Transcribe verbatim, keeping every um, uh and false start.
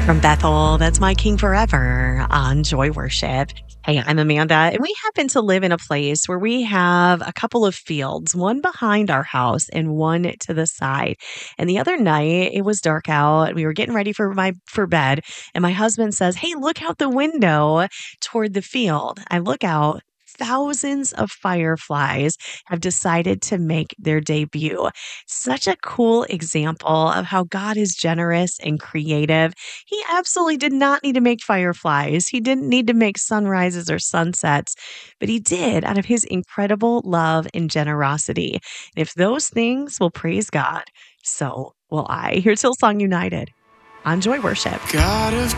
From Bethel, that's my King Forever on Joy Worship. Hey, I'm Amanda, and we happen to live in a place where we have a couple of fields, one behind our house and one to the side. And the other night, it was dark out. We were getting ready for my for bed, and my husband says, "Hey, look out the window toward the field." I look out. Thousands of fireflies have decided to make their debut. Such a cool example of how God is generous and creative. He absolutely did not need to make fireflies. He didn't need to make sunrises or sunsets, but he did out of his incredible love and generosity. And if those things will praise God, so will I. Here's Hillsong United on Joy Worship. God of